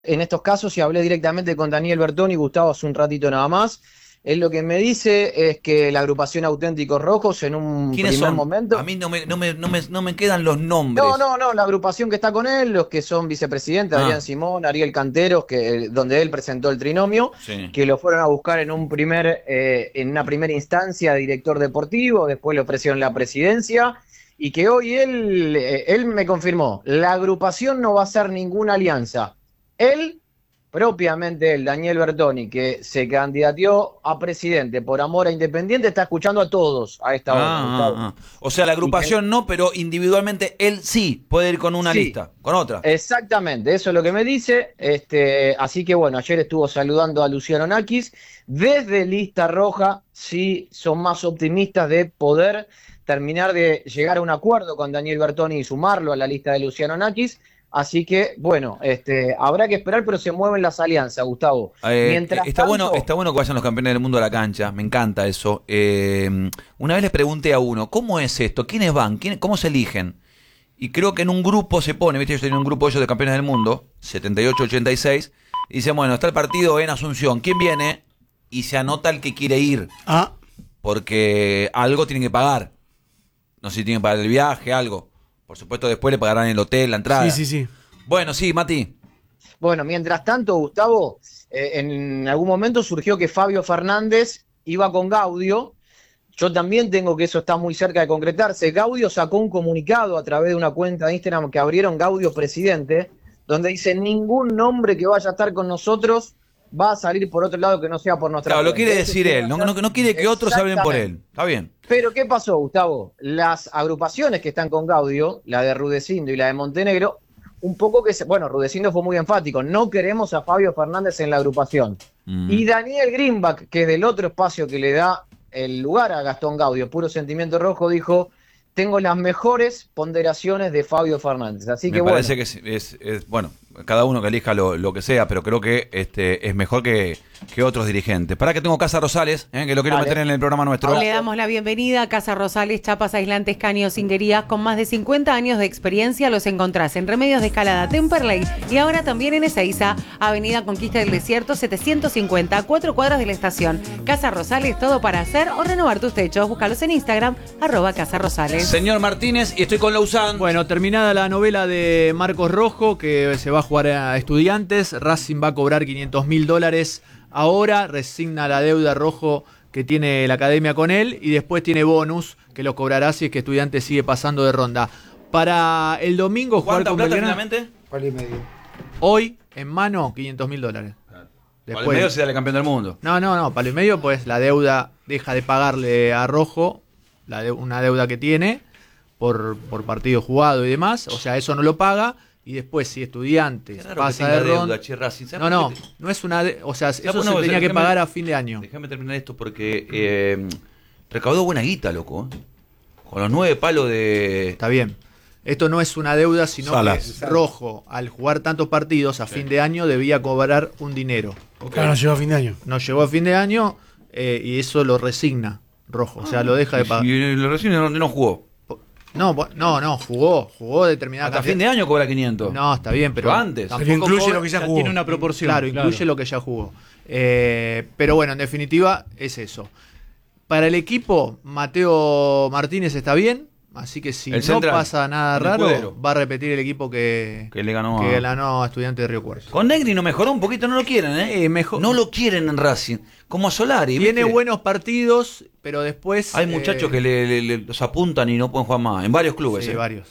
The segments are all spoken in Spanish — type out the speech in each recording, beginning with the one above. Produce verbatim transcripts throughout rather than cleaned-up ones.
en estos casos y hablé directamente con Daniel Bertoni y Gustavo hace un ratito nada más. Él lo que me dice es que la agrupación Auténticos Rojos en un ¿Quiénes primer son? momento... A mí no me, no me, no me, no me quedan los No, nombres. no, no, la agrupación que está con él, los que son vicepresidentes, Ah, Adrián Simón, Ariel Canteros, que, donde él presentó el trinomio, sí. que lo fueron a buscar en un primer, eh, en una primera instancia director deportivo, después le ofrecieron la presidencia, y que hoy él, eh, él me confirmó, la agrupación no va a hacer ninguna alianza. Él, propiamente él, Daniel Bertoni, que se candidateó a presidente por amor a Independiente, está escuchando a todos a esta hora, Ah, Gustavo. ah, ah. O sea, la Y que, agrupación no, pero individualmente él sí puede ir con una sí, lista, con otra. exactamente, eso es lo que me dice. Este, así que bueno, ayer estuvo saludando a Luciano Nakis. Desde Lista Roja, sí son más optimistas de poder terminar de llegar a un acuerdo con Daniel Bertoni y sumarlo a la lista de Luciano Nakis. Así que, bueno, este, habrá que esperar, pero se mueven las alianzas, Gustavo. Eh, Mientras está tanto, bueno, está bueno que vayan los campeones del mundo a la cancha, me encanta eso. Eh, una vez les pregunté a uno, ¿cómo es esto? ¿Quiénes van? ¿Quién, ¿Cómo se eligen? Y creo que en un grupo se pone, viste, yo tenía un grupo ellos de campeones del mundo, setenta y ocho ochenta y seis, y dicen, bueno, está el partido en Asunción, ¿quién viene? Y se anota el que quiere ir, Ah, porque algo tienen que pagar. No sé si tienen que pagar el viaje, algo. Por supuesto, después le pagarán el hotel, la entrada. sí, sí, sí. Bueno, sí, Mati. bueno, mientras tanto, Gustavo, eh, en algún momento surgió que Fabio Fernández iba con Gaudio. Yo también tengo que eso está muy cerca de concretarse. Gaudio sacó un comunicado a través de una cuenta de Instagram que abrieron Gaudio Presidente, donde dice ningún nombre que vaya a estar con nosotros va a salir por otro lado que no sea por nuestra Claro, lo cuenta. quiere Eso decir quiere él, no, hacer- no, no quiere que otros hablen por él. Exactamente. Está bien. Pero ¿qué pasó, Gustavo? Las agrupaciones que están con Gaudio, la de Rudecindo y la de Montenegro, un poco que se, bueno, Rudecindo fue muy enfático, no queremos a Fabio Fernández en la agrupación. Mm. Y Daniel Greenback, que es del otro espacio que le da el lugar a Gastón Gaudio, Puro Sentimiento Rojo, dijo, tengo las mejores ponderaciones de Fabio Fernández. Así Me que parece bueno, que es, es, es- bueno, cada uno que elija lo, lo que sea, pero creo que este es mejor que, que otros dirigentes. Para que tengo Casa Rosales, eh, que lo quiero Dale. meter en el programa nuestro. Le damos la bienvenida a Casa Rosales, chapas aislantes, caños, cinguerías. Con más de cincuenta años de experiencia los encontrás en Remedios de Escalada, Temperley y ahora también en Ezeiza, Avenida Conquista del Desierto setecientos cincuenta, a cuatro cuadras de la estación. Casa Rosales, todo para hacer o renovar tus techos. Búscalos en Instagram, arroba Casa Rosales. Señor Martínez, y estoy con Lausanne. Bueno, terminada la novela de Marcos Rojo, que se va a jugar a Estudiantes, Racing va a cobrar quinientos mil dólares ahora, resigna la deuda Rojo que tiene la academia con él, y después tiene bonus que lo cobrará si es que Estudiantes sigue pasando de ronda. Para el domingo jugar ¿Cuánta con plata Belgrano, finalmente? Palo y medio. hoy en mano quinientos mil dólares. Después, medio se da el campeón del mundo. No, no, no, palo y medio, pues la deuda deja de pagarle a Rojo, la de, una deuda que tiene por, por partido jugado y demás, o sea, eso no lo paga, y después si Estudiantes Qué raro pasa que de tenga ronda... deuda, che, Racing. ¿Sabes No, no, por qué te- no es una... de- o sea, eso por- se no, tenía que déjame- pagar a fin de año. Déjame terminar esto porque eh, recaudó buena guita, loco. ¿eh? Con los nueve palos de... Está bien. Esto no es una deuda, sino Salas. que Rojo, al jugar tantos partidos a fin de año, debía cobrar un dinero. Claro, no llegó a fin de año. No llegó a fin de año eh, y eso lo resigna Rojo, o sea, lo deja de pagar. Y lo recién no, no jugó. No, bu- no, no, jugó, jugó determinada Hasta cantidad. fin de año cobra quinientos. No, está bien, pero Pero antes. tampoco Pero incluye cobra- lo que ya Ya jugó. tiene una proporción. Claro, incluye lo que ya jugó. Eh, pero bueno, en definitiva es eso. Para el equipo, Mateo Martínez está bien, así que si El no central, pasa nada el raro, escudero. va a repetir el equipo que, Que le ganó que a- ganó a Estudiantes de Río Cuarto. Con Negri no mejoró un poquito, no lo quieren, ¿eh? Eh, mejor- No lo quieren en Racing. Como a Solari. Tiene ¿viste? buenos partidos, pero después... Hay muchachos eh, que le, le- le- los apuntan y no pueden jugar más. En varios clubes. Sí, ¿eh? varios.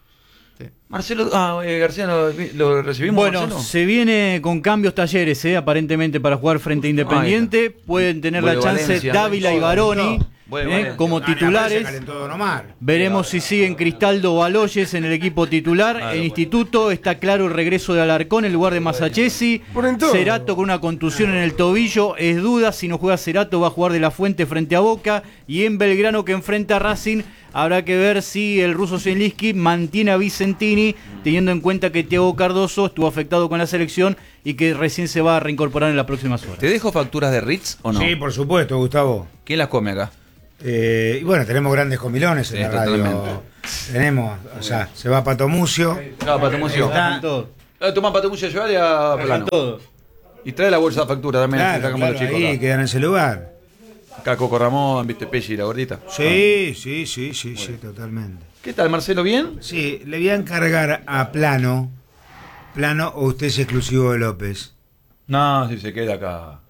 Marcelo, ah, eh, García, ¿lo, lo recibimos? Bueno, Marcelo? se viene con cambios Talleres, eh, aparentemente para jugar frente a Independiente. Pueden tener Vuelve la chance Valencia. Dávila y Baroni Vuelve eh, Valencia. como Ah, la base titulares. calentó Don Omar. Veremos si siguen Cristaldo o Aloyes en el equipo titular. Claro, el bueno. Instituto está claro el regreso de Alarcón en lugar de Masachesi. Ponen todo. Cerato con una contusión en el tobillo. Es duda si no juega Cerato, va a jugar de la Fuente frente a Boca. Y en Belgrano, que enfrenta a Racing, habrá que ver si el ruso Zielinski mantiene a Vicentini, teniendo en cuenta que Thiago Cardoso estuvo afectado con la selección y que recién se va a reincorporar en las próximas horas. ¿Te dejo facturas de Ritz o no? Sí, por supuesto, Gustavo. ¿Quién las come acá? Eh, y bueno, tenemos grandes comilones en Sí, la radio. totalmente. Tenemos, o sea, se va Pato Mucio. Claro, Pato Mucio. Está, Todo. Eh, Tomá patemucha, llevale a Plano. Todos. Y trae la bolsa de factura también. Claro, que sacamos claro, los chicos ahí acá. quedan en ese lugar. Acá Coco Ramón, viste, Pelli y la gordita. Sí, sí, sí, sí, sí, totalmente. ¿Qué tal, Marcelo? ¿Bien? Sí, le voy a encargar a Plano, Plano o usted es exclusivo de López. No, si se queda acá.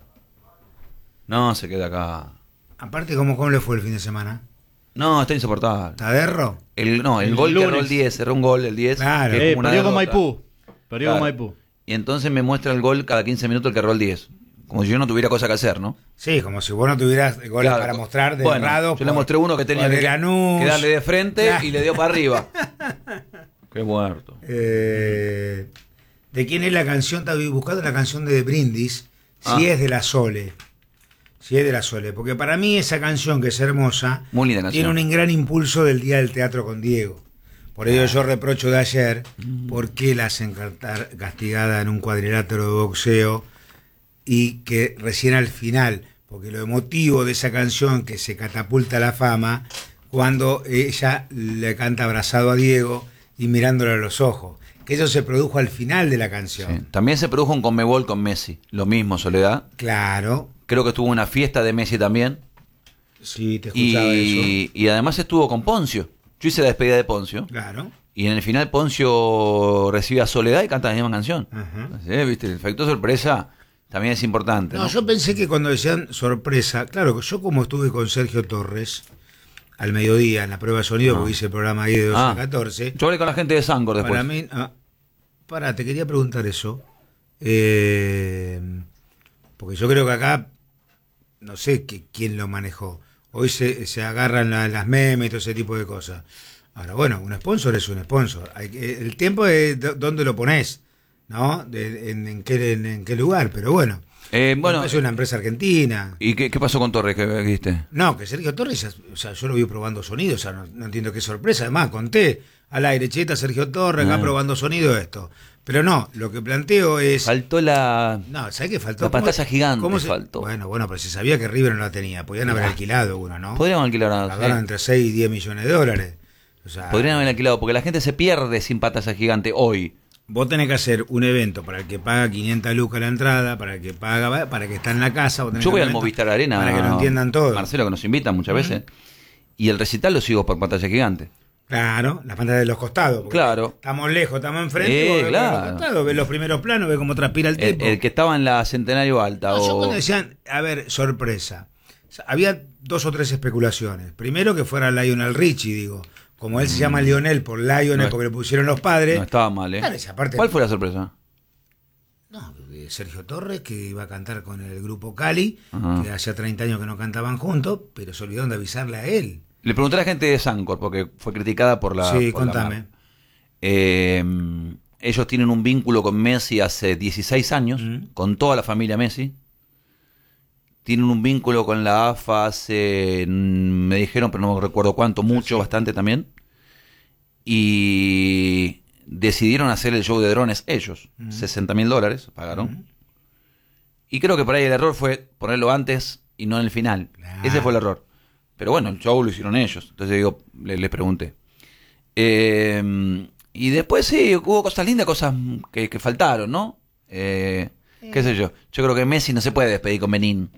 No, se queda acá. Aparte, ¿cómo, cómo le fue el fin de semana? No, está insoportable. ¿Taderro? El, no, el, El gol que erró lunes. el diez, erró un gol el diez. Claro. que es Eh, como una perdió con derrota. Maipú. Perdió Claro. con Maipú. Y entonces me muestra el gol cada quince minutos el que erró el diez. Como si yo no tuviera cosa que hacer, ¿no? Sí, como si vos no tuvieras goles Claro. para mostrar de Bueno, errado. yo le mostré uno que tenía por que, de Lanús. que darle de frente Claro. y le dio para arriba. Qué muerto. Eh, ¿De quién es la canción? Estaba buscando la canción de Brindis. Si Ah. es de la Sole. Si es de la Sole. Porque para mí esa canción, que es hermosa, Muy linda canción. tiene un gran impulso del Día del Teatro con Diego. Por ello yo reprocho de ayer por qué la hacen cantar castigada en un cuadrilátero de boxeo y que recién al final, porque lo emotivo de esa canción que se catapulta a la fama, cuando ella le canta abrazado a Diego y mirándole a los ojos, que eso se produjo al final de la canción. Sí. También se produjo un Conmebol con Messi. Lo mismo, Soledad. Claro, Creo que estuvo una fiesta de Messi también. sí, te escuchaba eso. Y, y además estuvo con Poncio. Yo hice la despedida de Poncio. Claro. Y en el final Poncio recibe a Soledad y canta la misma canción. Ajá. ¿Sí? ¿Viste? El efecto sorpresa también es importante. No, ¿no? yo pensé que cuando decían sorpresa, claro, yo como estuve con Sergio Torres al mediodía en la prueba de sonido, Ah. porque hice el programa ahí de doce Ah. a catorce, Yo hablé con la gente de Sancor después. para mí... Ah, pará, te quería preguntar eso. Eh, porque yo creo que acá, no sé que, quién lo manejó. Hoy se, se agarran la- las memes y todo ese tipo de cosas. Ahora, bueno, un sponsor es un sponsor. Hay que- el tiempo es d- dónde lo pones, ¿no? De- en, en qué, en, en qué lugar, pero bueno. Eh, bueno, es una empresa argentina. ¿y qué, qué pasó con Torres que que viste? No, que Sergio Torres, o sea, yo lo vi probando sonido, o sea, no, no entiendo qué sorpresa. Además, conté al aire, cheta, Sergio Torres, acá Ah. probando sonido esto. Pero no, lo que planteo es... Faltó la... No, ¿sabes qué faltó? La ¿Cómo- pantalla gigante cómo se- faltó. Bueno, bueno, pero se sabía que River no la tenía. Podían haber alquilado uno, ¿no? Podríamos alquilar una... Pagaron sí. entre seis y diez millones de dólares. O sea, Podrían haber alquilado, porque la gente se pierde sin pantalla gigante hoy. vos tenés que hacer un evento para el que paga quinientas lucas la entrada, para el que paga, para el que está en la casa. vos tenés Yo voy un al evento Movistar Arena, Para que lo entiendan todo. Marcelo, que nos invitan muchas veces, y el recital lo sigo por pantalla gigante. Claro, la pantalla de los costados. porque Claro. Estamos lejos, estamos enfrente, Eh, vos ves por claro. los costados, ves los primeros planos, ves cómo transpira el El, tipo. el que estaba en la Centenario Alta. No, yo o... cuando decían, a ver, sorpresa. O sea, había dos o tres especulaciones. Primero que fuera Lionel Richie, digo. Como él se llama Lionel por Lionel, No es- porque le pusieron los padres. No estaba mal, ¿eh? Claro, esa parte- ¿Cuál fue la sorpresa? No, eh, Sergio Torres, que iba a cantar con el grupo Cali, Ajá. que hacía treinta años que no cantaban juntos, pero se olvidaron de avisarle a él. Le pregunté a la gente de Sancor, porque fue criticada por la... sí, por la contame. marca. Eh, ellos tienen un vínculo con Messi hace dieciséis años, Mm. con toda la familia Messi. Tienen un vínculo con la A F A hace, mm, me dijeron, pero no recuerdo cuánto, mucho, bastante también. Y decidieron hacer el show de drones ellos. Mm. sesenta mil dólares pagaron. Mm. Y creo que por ahí el error fue ponerlo antes y no en el final. Claro. Ese fue el error. Pero bueno, el show lo hicieron ellos. Entonces digo, le- les pregunté. Eh, y después sí, hubo cosas lindas, cosas que, que faltaron, ¿no? Eh, ¿Qué sé yo? Yo creo que Messi no se puede despedir con Benín.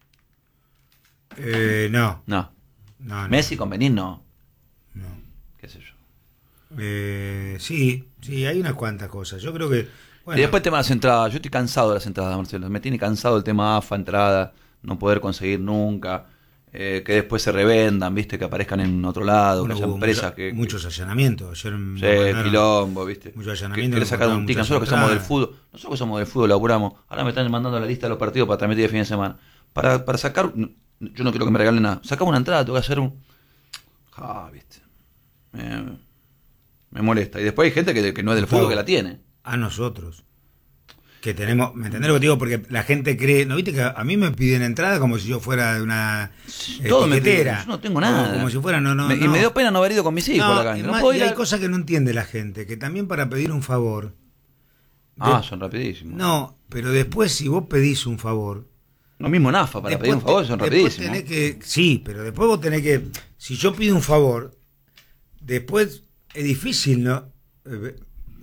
Eh, no, No. no, no. Messi con Benín no. no. ¿Qué sé yo? Eh, sí, sí, hay unas cuantas cosas. Yo creo que... Bueno, Y después el tema de las entradas. Yo estoy cansado de las entradas, Marcelo. Me tiene cansado el tema A F A, entrada, no poder conseguir nunca. Eh, que después se revendan, ¿viste? Que aparezcan en otro lado, bueno, que haya hubo empresas mucho- que... que- muchos allanamientos. Ayer me Sí, mandaron- quilombo, ¿viste? mucho Que allanamiento, quiere nos sacar un encontramos ticket. muchas Nosotros que somos del entradas. fútbol, nosotros que somos del fútbol laburamos. Ahora me están mandando la lista de los partidos para transmitir el fin de semana. Para, para sacar, yo no quiero que me regalen nada. Sacamos una entrada, tengo que hacer un... Ah, ¿viste? Me, me molesta. Y después hay gente que, que no es del Gustavo, fútbol que la tiene. A nosotros. Que tenemos, ¿me entendés lo que te digo? Porque la gente cree, ¿no viste que a mí me piden entrada como si yo fuera de una Todo me etiquetera? piden, yo no tengo nada. Como, como si fuera, no, no, Me- no. Y me dio pena no haber ido con mis hijos No, a la cancha. es No más, puedo y ir hay a- cosas que no entiende la gente, que también para pedir un favor. Ah, de- son rapidísimos. No, pero después si vos pedís un favor. Lo mismo en A F A, para después pedir un favor te- son después rapidísimos. tenés que, sí, pero después vos tenés que. Si yo pido un favor, después es difícil, ¿no? Eh,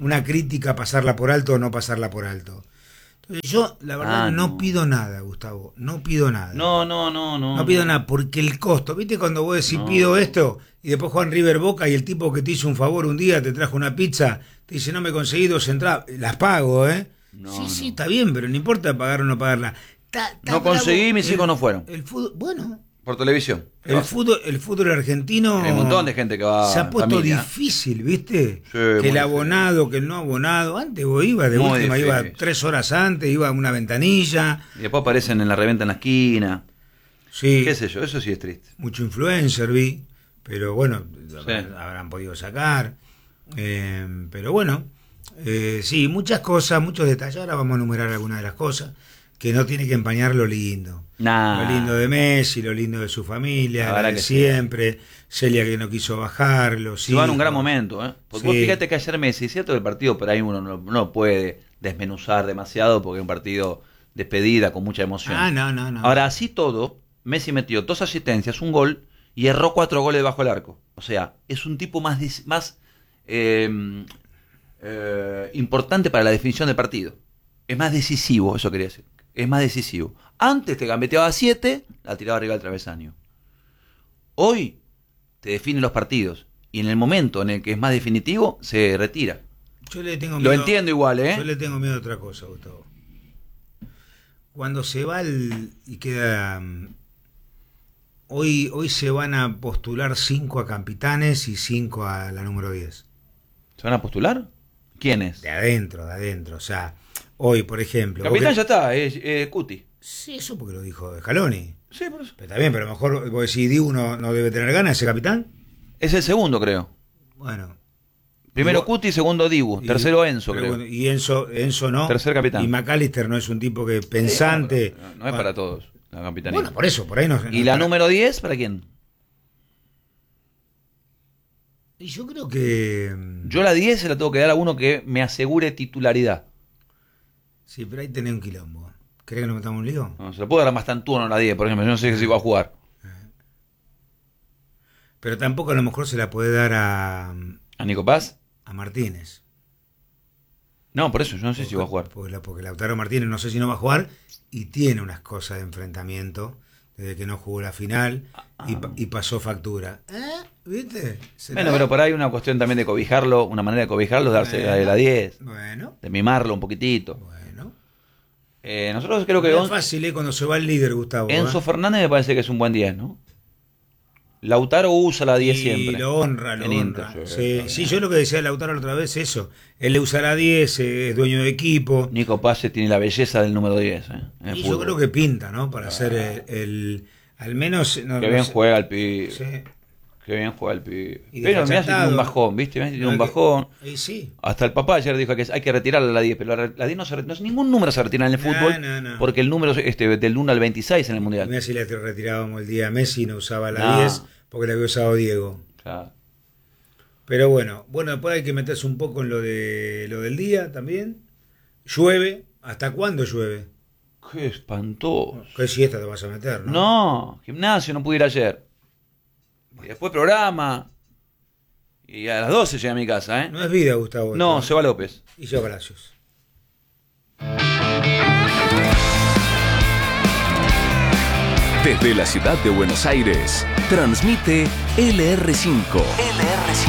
una crítica, pasarla por alto o no pasarla por alto. Entonces yo, la verdad, Ah, no. no. pido nada, Gustavo, no pido nada. No, no, no, no. No pido nada, porque el costo, ¿viste cuando vos decís No. pido esto y después Juan River Boca y el tipo que te hizo un favor un día te trajo una pizza, te dice no me conseguí dos entradas, las pago, ¿eh? No, sí, no. sí, está bien, pero no importa pagar o no pagarla. Está- está No conseguí, bravo. mis hijos El- no fueron. El fútbol, bueno, Por televisión. el fútbol, el fútbol argentino Hay un montón de gente que va. se ha puesto familia. difícil, ¿viste? Sí, que muy el abonado, que el no abonado. Antes vos ibas, de Muy última difícil. iba tres horas antes, iba a una ventanilla. Y después aparecen en la reventa en la esquina. Sí, ¿Qué sé yo? Eso sí es triste. mucho influencer vi, pero bueno, Sí. habrán podido sacar. Eh, pero bueno, eh, sí, muchas cosas, muchos detalles. Ahora vamos a enumerar algunas de las cosas que no tiene que empañar lo lindo. Nah. Lo lindo de Messi, lo lindo de su familia, La la verdad de que sí. siempre, Celia que no quiso bajarlo. Se va en un hijos. gran momento, ¿eh? Porque vos Sí. fíjate que ayer Messi, cierto que el partido por ahí uno no, no puede desmenuzar demasiado porque es un partido despedida con mucha emoción. Ah, no, no, no. Ahora, así todo, Messi metió dos asistencias, un gol y erró cuatro goles bajo el arco. O sea, es un tipo más, dis- más eh, eh, importante para la definición del partido. Es más decisivo, eso quería decir. Es más decisivo. Antes te gambeteaba siete, la tiraba arriba del travesaño. Hoy te define los partidos y en el momento en el que es más definitivo, se retira. Yo le tengo Lo miedo- entiendo igual, ¿eh? Yo le tengo miedo a otra cosa, Gustavo. Cuando se va el, y queda... mm, Hoy, hoy se van a postular cinco a capitanes y cinco a la número diez. ¿Se van a postular? ¿Quiénes? De adentro, de adentro. O sea, hoy, por ejemplo... Capitán vos ya que- está, es eh, Cuti. Sí, eso porque lo dijo Scaloni. Sí, por eso. Pero está bien, pero a lo mejor vos decís, Dibu no, no debe tener ganas ese capitán. Es el segundo, creo. Bueno. Primero Y vos- Cuti, segundo Dibu, y- tercero Enzo, pero creo. bueno, y Enzo, Enzo no. Tercer capitán. Y McAllister no es un tipo que pensante. No, no es para todos la capitanía. Bueno, por eso, por ahí no. ¿Y no la para- número diez para quién? Y yo creo que. mm, Yo la diez se la tengo que dar a uno que me asegure titularidad. Sí, pero ahí tenés un quilombo. ¿Querés que nos metamos un lío? No, se la puedo dar a Mastantuono a la diez, por ejemplo. Yo no sé si va a jugar. Pero tampoco a lo mejor se la puede dar a, ¿A Nico Paz? a Martínez. No, por eso, yo no sé si va a jugar. Porque, la- porque Lautaro Martínez no sé si no va a jugar y tiene unas cosas de enfrentamiento desde que no jugó la final y, pa- y pasó factura. ¿Eh? ¿Viste? Se Bueno, la- pero por ahí una cuestión también de cobijarlo, una manera de cobijarlo es darse la de la diez, Bueno, de mimarlo un poquitito. bueno. Eh, nosotros creo que No On- es fácil, ¿eh? Cuando se va el líder, Gustavo. Enzo ¿eh? Fernández me parece que es un buen diez, ¿no? Lautaro usa la diez Y siempre. lo honra, lo En honra. Inter, sí, Sí, está sí, bien. yo lo que decía Lautaro la otra vez es eso. Él le usará diez, eh, es dueño de equipo. Nico Paz tiene la belleza del número diez. ¿eh? en el Y yo fútbol. creo que pinta, ¿no? Para ser el, el- al menos... No, Que no bien sé. juega el pibe. Sí. Que bien juega el pibe. Y Pero me hace desfachatado. un bajón, ¿viste? Me hace No, un que- bajón. Y sí. Hasta el papá ayer dijo que hay que retirarle la diez, pero la, la diez no se retira. No, ningún número se retira en el No, fútbol. no, no. Porque el número este, del uno al veintiséis en el mundial. Mira si le retirábamos el día a Messi, no usaba la No. diez porque la había usado Diego. Claro. Pero bueno, bueno, después hay que meterse un poco en lo de lo del día también. Llueve. ¿Hasta cuándo llueve? Qué espantoso. ¿Qué siesta te vas a meter, no? No, gimnasio no pude ir ayer. Y después programa. Y a las doce llegué a mi casa, ¿eh? No es vida, Gustavo. No, esto. Seba López. Y yo, Palacios. Desde la ciudad de Buenos Aires, transmite L R cinco. L R cinco.